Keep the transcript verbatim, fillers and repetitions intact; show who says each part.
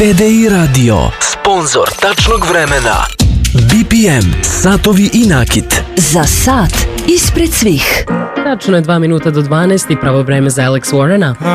Speaker 1: T D I Radio, sponzor tačnog vremena. B P M, satovi i nakit.
Speaker 2: Za sat ispred svih.
Speaker 3: Tačno je dva minuta do dvanaest i pravo vreme za Alex Warrena.